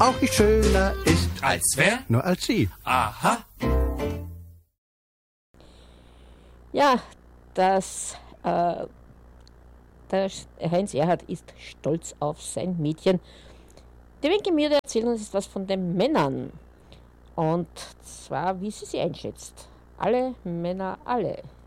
auch nicht schöner ist. Als wer? Nur als sie. Aha. Ja, der Heinz Erhardt ist stolz auf sein Mädchen. Die Wenke Mirde erzählt uns jetzt was von den Männern. Und zwar, wie sie einschätzt. Alle Männer, alle.